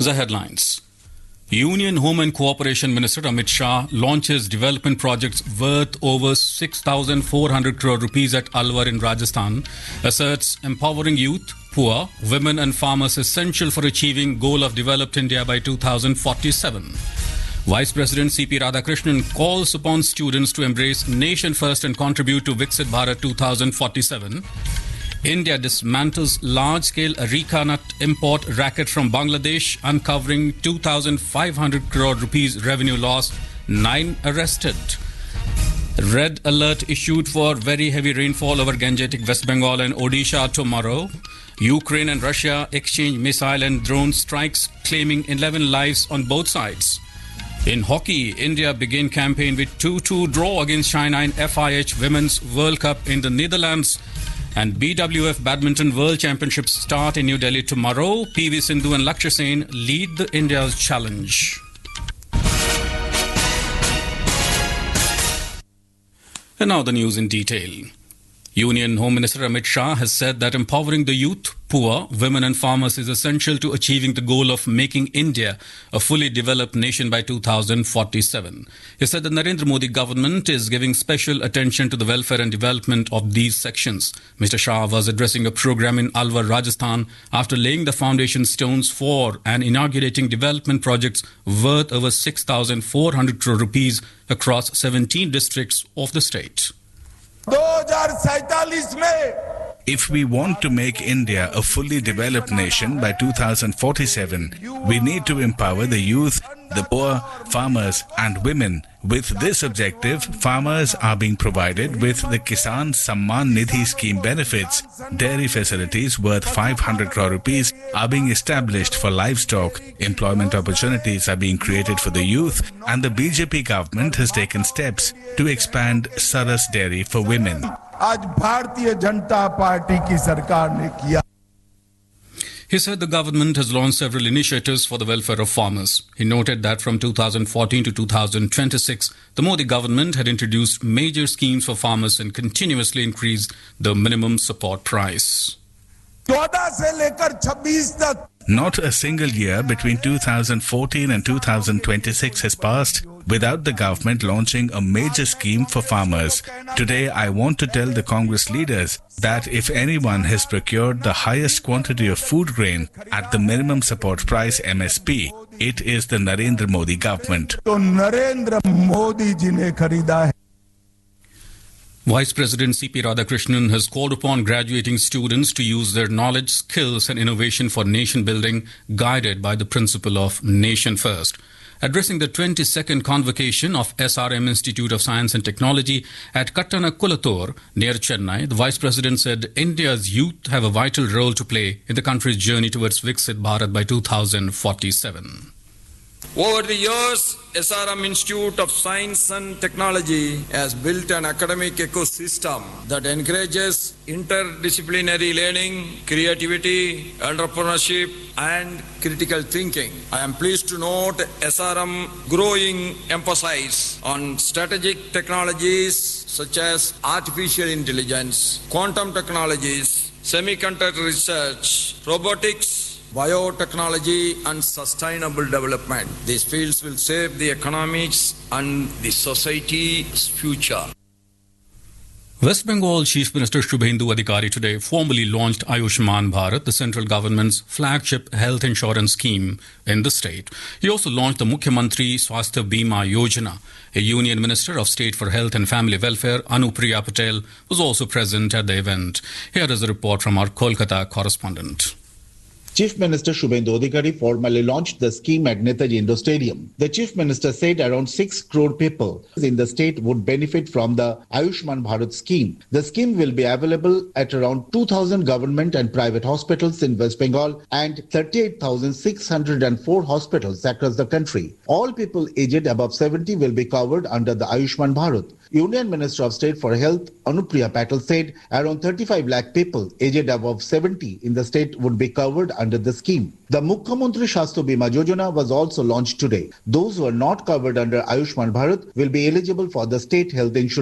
The headlines. Union Home and Cooperation Minister Amit Shah launches development projects worth over 6,400 crore rupees at Alwar in Rajasthan, asserts empowering youth, poor, women and farmers essential for achieving goal of developed India by 2047. Vice President C.P. Radhakrishnan calls upon students to embrace nation first and contribute to Viksit Bharat 2047. India dismantles large-scale areca nut import racket from Bangladesh, uncovering 2,500 crore rupees revenue loss, 9 arrested. Red alert issued for very heavy rainfall over Gangetic West Bengal and Odisha tomorrow. Ukraine and Russia exchange missile and drone strikes, claiming 11 lives on both sides. In hockey, India began campaign with 2-2 draw against China in FIH Women's World Cup in the Netherlands. And BWF Badminton World Championships start in New Delhi tomorrow. PV Sindhu and Lakshya Sen lead the India's challenge. And now the news in detail. Union Home Minister Amit Shah has said that empowering the youth, poor, women and farmers is essential to achieving the goal of making India a fully developed nation by 2047. He said the Narendra Modi government is giving special attention to the welfare and development of these sections. Mr. Shah was addressing a program in Alwar, Rajasthan after laying the foundation stones for and inaugurating development projects worth over 6,400 crore rupees across 17 districts of the state. If we want to make India a fully developed nation by 2047, we need to empower the youth, the poor, farmers and women. With this objective, farmers are being provided with the Kisan Samman Nidhi scheme benefits. Dairy facilities worth 500 crore rupees are being established for livestock. Employment opportunities are being created for the youth, and the BJP government has taken steps to expand Saras Dairy for women. He said the government has launched several initiatives for the welfare of farmers. He noted that from 2014 to 2026, the Modi government had introduced major schemes for farmers and continuously increased the minimum support price. Not a single year between 2014 and 2026 has passed without the government launching a major scheme for farmers. Today, I want to tell the Congress leaders that if anyone has procured the highest quantity of food grain at the minimum support price MSP, it is the Narendra Modi government. Vice President C.P. Radhakrishnan has called upon graduating students to use their knowledge, skills and innovation for nation building, guided by the principle of nation first. Addressing the 22nd convocation of SRM Institute of Science and Technology at Kattanakulathur near Chennai, the Vice President said India's youth have a vital role to play in the country's journey towards Viksit Bharat by 2047. Over the years, SRM Institute of Science and Technology has built an academic ecosystem that encourages interdisciplinary learning, creativity, entrepreneurship and critical thinking. I am pleased to note SRM growing emphasis on strategic technologies such as artificial intelligence, quantum technologies, semiconductor research, robotics, biotechnology and sustainable development. These fields will shape the economics and the society's future. West Bengal Chief Minister Shubhendu Adhikari today formally launched Ayushman Bharat, the central government's flagship health insurance scheme in the state. He also launched the Mukhyamantri Swasthya Bima Yojana. A Union Minister of State for Health and Family Welfare, Anupriya Patel, was also present at the event. Here is a report from our Kolkata correspondent. Chief Minister Shubhendu Adhikari formally launched the scheme at Netaji Indoor Stadium. The Chief Minister said around 6 crore people in the state would benefit from the Ayushman Bharat scheme. The scheme will be available at around 2,000 government and private hospitals in West Bengal and 38,604 hospitals across the country. All people aged above 70 will be covered under the Ayushman Bharat. Union Minister of State for Health Anupriya Patel said around 35 lakh people aged above 70 in the state would be covered under the scheme. The Mukhyamantri Swasthya Bima Yojana was also launched today. Those who are not covered under Ayushman Bharat will be eligible for the state health insurance